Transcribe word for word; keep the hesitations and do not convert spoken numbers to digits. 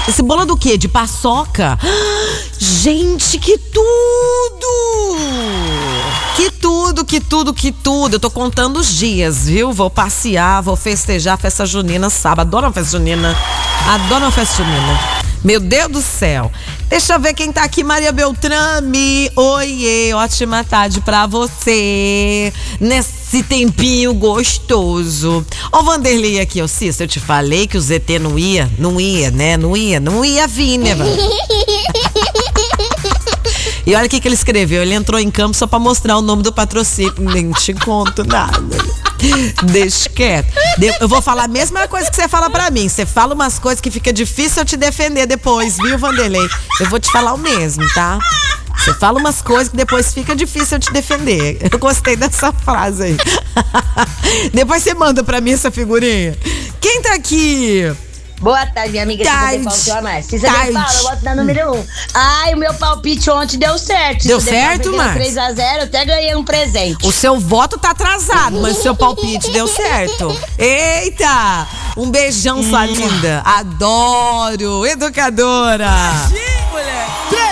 Esse bolo é do quê? De paçoca? Gente, que tudo! Que tudo, que tudo, que tudo. Eu tô contando os dias, viu? Vou passear, vou festejar a festa junina sábado. Adoro a festa junina. Adoro a festa junina. Meu Deus do céu. Deixa eu ver quem tá aqui, Maria Beltrame. Oiê, ótima tarde pra você. Nesse tempinho gostoso. Ó o Vanderlei aqui, ó, Cícero, eu te falei que o Z T não ia, não ia, né? Não ia, não ia vir, né? E olha o que que ele escreveu. Ele entrou em campo só pra mostrar o nome do patrocínio. Nem te conto nada. Deixa quieto. Eu vou falar a mesma coisa que você fala pra mim. Você fala umas coisas que fica difícil eu te defender depois, viu, Vanderlei? Eu vou te falar o mesmo, tá? Você fala umas coisas que depois fica difícil eu te defender. Eu gostei dessa frase aí. Depois você manda pra mim essa figurinha. Quem tá aqui? Boa tarde, minha amiga. Tarde. Se você me fala, eu boto na número um. Ai, o meu palpite ontem deu certo. Deu certo, Márcia? três a zero, eu até ganhei um presente. O seu voto tá atrasado, mas o seu palpite deu certo. Eita! Um beijão, sua linda. Adoro! Educadora!